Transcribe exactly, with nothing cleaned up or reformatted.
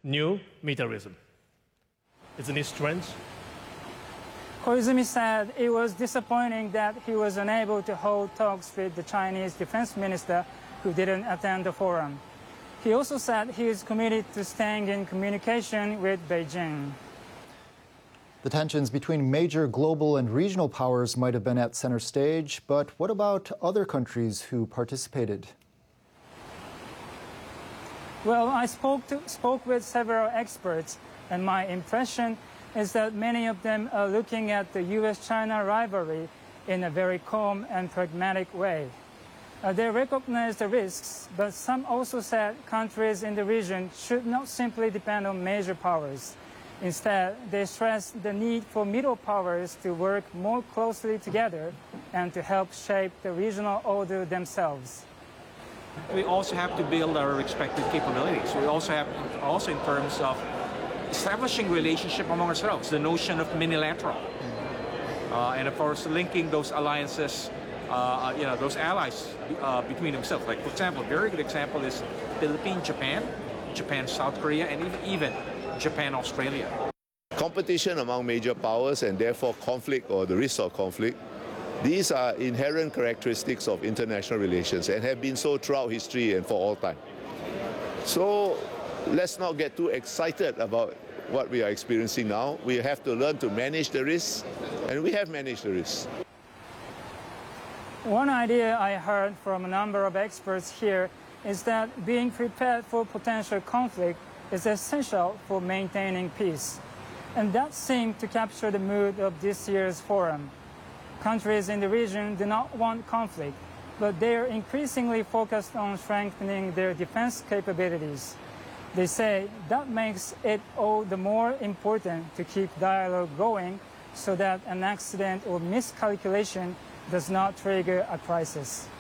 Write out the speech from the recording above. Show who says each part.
Speaker 1: new militarism. Isn't it strange?
Speaker 2: Koizumi said it was disappointing that he was unable to hold talks with the Chinese defense minister who didn't attend the forum. He also said he is committed to staying in communication with Beijing.
Speaker 3: The tensions between major global and regional powers might have been at center stage, but what about other countries who participated?
Speaker 2: Well, I spoke, to, spoke with several experts, and my impression is that many of them are looking at the U S China rivalry in a very calm and pragmatic way. Uh, they recognize the risks, but some also said countries in the region should not simply depend on major powers. Instead, they stress the need for middle powers to work more closely together and to help shape the regional order themselves.
Speaker 4: We also have to build our respective capabilities. We also have, also in terms of establishing relationship among ourselves, the notion of minilateral, uh, and of course linking those alliances, uh, you know, those allies uh, between themselves. Like for example, a very good example is Philippines, Japan, Japan, South Korea, and even Japan, Australia.
Speaker 5: Competition among major powers and therefore conflict or the risk of conflict, these are inherent characteristics of international relations and have been so throughout history and for all time. So let's not get too excited about what we are experiencing now. We have to learn to manage the risks, and we have managed the risks.
Speaker 2: One idea I heard from a number of experts here is that being prepared for potential conflict is essential for maintaining peace. And that seemed to capture the mood of this year's forum. Countries in the region do not want conflict, but they are increasingly focused on strengthening their defense capabilities. They say that makes it all the more important to keep dialogue going so that an accident or miscalculation does not trigger a crisis.